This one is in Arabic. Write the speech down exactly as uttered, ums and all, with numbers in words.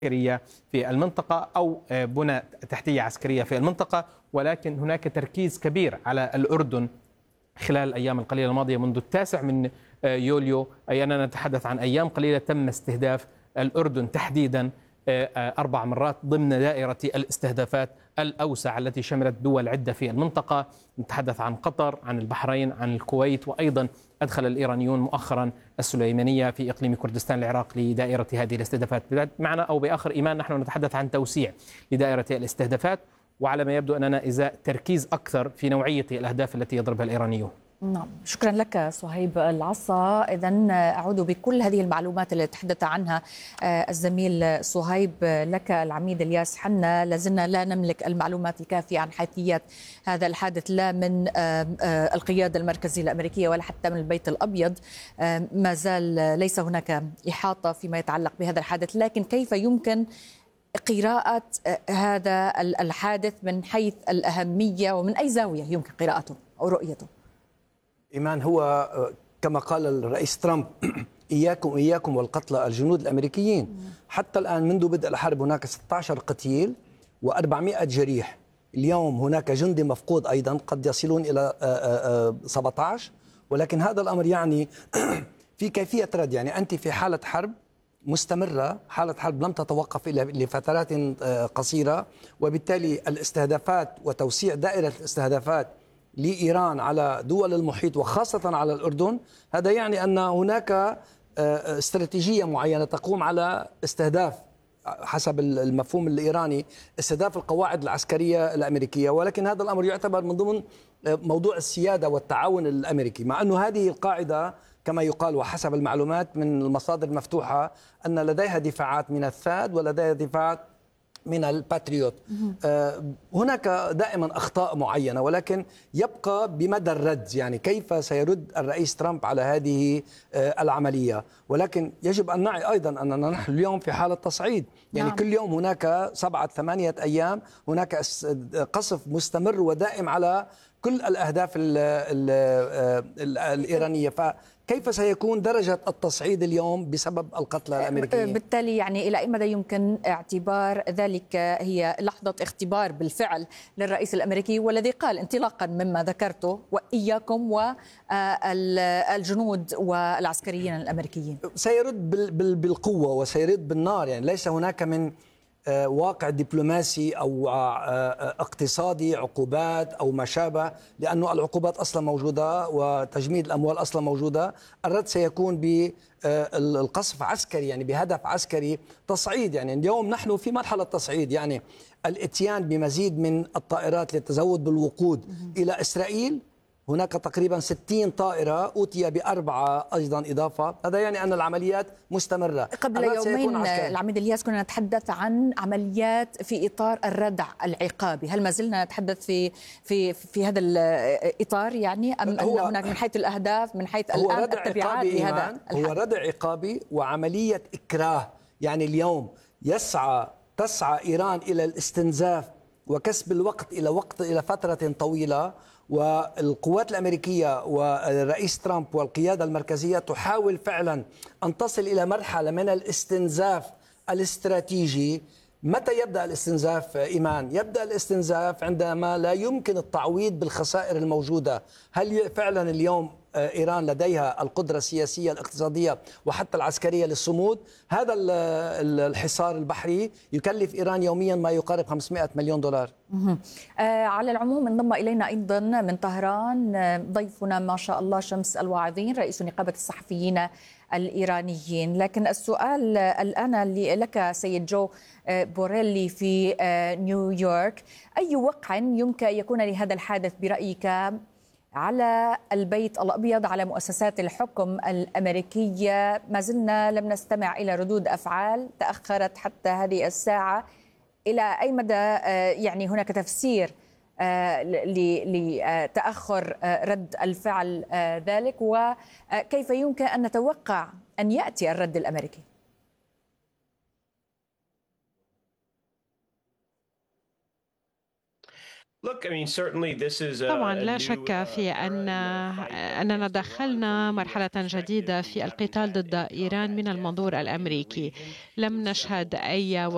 عسكرية في المنطقة أو بنى تحتية عسكرية في المنطقة، ولكن هناك تركيز كبير على الأردن خلال الأيام القليلة الماضية منذ التاسع من يوليو، أي أننا نتحدث عن أيام قليلة تم استهداف الأردن تحديدا أربع مرات ضمن دائرة الاستهدافات الأوسع التي شملت دول عدة في المنطقة. نتحدث عن قطر، عن البحرين، عن الكويت، وأيضا أدخل الإيرانيون مؤخرا السليمانية في إقليم كردستان العراق لدائرة هذه الاستهدافات. بمعنى أو بآخر إيمان نحن نتحدث عن توسيع لدائرة الاستهدافات، وعلى ما يبدو أننا إزاء تركيز أكثر في نوعية الأهداف التي يضربها الإيرانيون. نعم، شكرا لك صهيب العصا. إذن أعود بكل هذه المعلومات التي تحدث عنها الزميل صهيب لك العميد الياس حنا. لازلنا لا نملك المعلومات الكافية عن حيثيات هذا الحادث، لا من القيادة المركزية الأمريكية ولا حتى من البيت الأبيض. ما زال ليس هناك إحاطة فيما يتعلق بهذا الحادث، لكن كيف يمكن قراءة هذا الحادث من حيث الأهمية، ومن أي زاوية يمكن قراءته أو رؤيته؟ إيمان، هو كما قال الرئيس ترامب إياكم إياكم والقتلى الجنود الأمريكيين. حتى الآن منذ بدء الحرب هناك ستة عشر قتيل وأربعمائة جريح. اليوم هناك جندي مفقود أيضا قد يصلون إلى سبعة عشر، ولكن هذا الأمر يعني في كيفية رد. يعني أنت في حالة حرب مستمرة، حالة حرب لم تتوقف إلا لفترات قصيرة، وبالتالي الاستهدافات وتوسيع دائرة الاستهدافات لإيران على دول المحيط وخاصة على الأردن، هذا يعني أن هناك استراتيجية معينة تقوم على استهداف، حسب المفهوم الإيراني، استهداف القواعد العسكرية الأمريكية. ولكن هذا الأمر يعتبر من ضمن موضوع السيادة والتعاون الأمريكي، مع أنه هذه القاعدة كما يقال وحسب المعلومات من المصادر المفتوحة أن لديها دفاعات من الثاد ولديها دفاعات من الباتريوت. آه هناك دائما أخطاء معينة، ولكن يبقى بمدى الرد، يعني كيف سيرد الرئيس ترامب على هذه آه العملية. ولكن يجب أن نعي أيضا أننا نحن اليوم في حالة تصعيد، يعني نعم. كل يوم هناك سبعة ثمانية أيام هناك قصف مستمر ودائم على كل الأهداف ال ال الإيرانية. فكيف سيكون درجة التصعيد اليوم بسبب القتلى الأمريكيين؟ بالتالي يعني إلى أي مدى يمكن اعتبار ذلك هي لحظة اختبار بالفعل للرئيس الأمريكي، والذي قال انطلاقا مما ذكرته وإياكم والجنود والعسكريين الأمريكيين؟ سيرد بالقوة وسيرد بالنار. يعني ليس هناك من واقع دبلوماسي أو اقتصادي عقوبات أو ما شابه، لأنه العقوبات أصلا موجودة وتجميد الأموال أصلا موجودة. الرد سيكون بالقصف عسكري، يعني بهدف عسكري تصعيد. يعني اليوم نحن في مرحلة تصعيد، يعني الاتيان بمزيد من الطائرات للتزود بالوقود إلى إسرائيل. هناك تقريبا ستين طائرة أوتي بأربعة أيضا إضافة. هذا يعني أن العمليات مستمرة. قبل يومين العميد الياس كنا نتحدث عن عمليات في إطار الردع العقابي. هل ما زلنا نتحدث في في في هذا الإطار، يعني أم أن هناك من حيث الأهداف من حيث الآن التبعات لهذا الحد؟ هو ردع عقابي وعملية إكراه. يعني اليوم يسعى تسعى إيران إلى الاستنزاف وكسب الوقت إلى وقت إلى فترة طويلة، والقوات الأمريكية والرئيس ترامب والقيادة المركزية تحاول فعلا أن تصل إلى مرحلة من الاستنزاف الاستراتيجي. متى يبدأ الاستنزاف إيمان؟ يبدأ الاستنزاف عندما لا يمكن التعويض بالخسائر الموجودة. هل فعلا اليوم إيران لديها القدرة السياسية الاقتصادية وحتى العسكرية للصمود؟ هذا الحصار البحري يكلف إيران يوميا ما يقارب خمسمائة مليون دولار. آه على العموم انضم إلينا أيضا من طهران ضيفنا ما شاء الله شمس الواعظين رئيس نقابة الصحفيين الإيرانيين. لكن السؤال الآن لك سيد جو بوريلي في نيويورك، أي وقع يمكن يكون لهذا الحادث برأيك على البيت الأبيض، على مؤسسات الحكم الأمريكية؟ ما زلنا لم نستمع إلى ردود أفعال، تأخرت حتى هذه الساعة. إلى أي مدى يعني هناك تفسير لتأخر رد الفعل ذلك، وكيف يمكن أن نتوقع أن يأتي الرد الأمريكي؟ طبعا لا شك في أن أننا دخلنا مرحلة جديدة في القتال ضد إيران من المنظور الأمريكي. لم نشهد أي